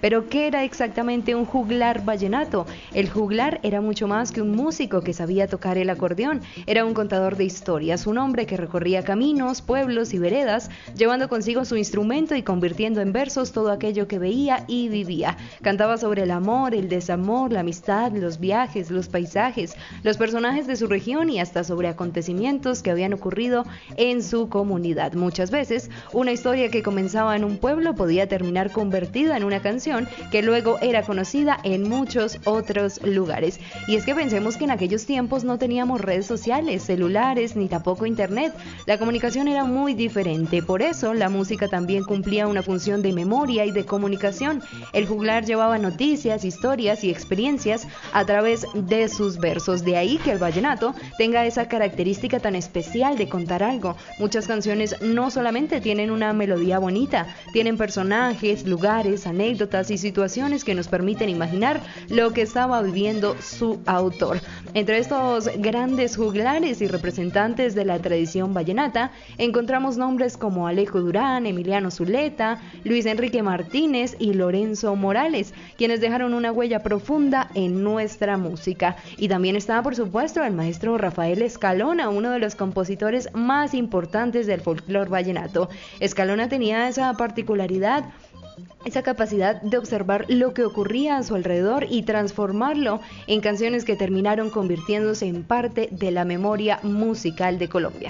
Pero ¿qué era exactamente un juglar vallenato? El juglar era mucho más que un músico que sabía tocar el acordeón, era un contador de historias, un hombre que recorría caminos, pueblos y veredas, llevando consigo su instrumento y convirtiendo en versos todo aquello que veía y vivía. Cantaba sobre el amor, el desamor, la amistad, los viajes, los paisajes, los personajes de su región y hasta sobre acontecimientos que habían ocurrido en su comunidad. Muchas veces, una historia que comenzaba en un pueblo podía terminar convertida en una canción que luego era conocida en muchos otros lugares. Y es que pensemos que en aquellos tiempos no teníamos redes sociales, celulares, ni tampoco internet. La comunicación era muy diferente. Por eso, la música también cumplía una función de memoria y de comunicación. El juglar llevaba noticias, historias y experiencias a través de sus versos. De ahí que el vallenato tenga esa característica tan especial de contar algo. Muchas canciones no solamente tienen una melodía bonita, tienen personajes, lugares, anécdotas y situaciones que nos permiten imaginar lo que estaba viviendo su autor. Entre estos grandes juglares y representantes de la tradición vallenata, encontramos nombres como Alejo Durán, Emiliano Zuleta, Luis Enrique Martínez y Lorenzo Morales, quienes dejaron una huella profunda en nuestra música. Y también está, por supuesto, el maestro Rafael Escalona, uno de los compositores más importantes del folclore vallenato. Escalona tenía esa particularidad, esa capacidad de observar lo que ocurría a su alrededor y transformarlo en canciones que terminaron convirtiéndose en parte de la memoria musical de Colombia.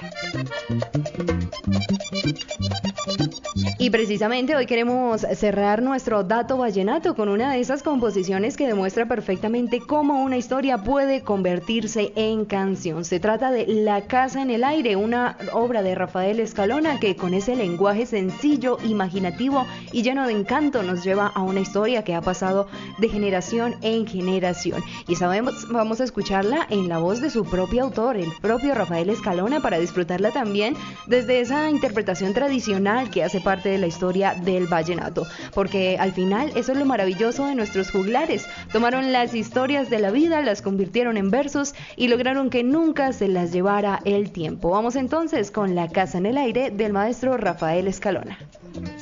Y precisamente hoy queremos cerrar nuestro dato vallenato con una de esas composiciones que demuestra perfectamente cómo una historia puede convertirse en canción. Se trata de La Casa en el Aire, una obra de Rafael Escalona que con ese lenguaje sencillo, imaginativo y lleno de encanto nos lleva a una historia que ha pasado de generación en generación. Y vamos a escucharla en la voz de su propio autor, el propio Rafael Escalona, para disfrutarla también desde esa interpretación tradicional que hace parte de la historia del vallenato, porque al final eso es lo maravilloso de nuestros juglares. Tomaron las historias de la vida, las convirtieron en versos y lograron que nunca se las llevara el tiempo. Vamos entonces con La Casa en el Aire del maestro Rafael Escalona.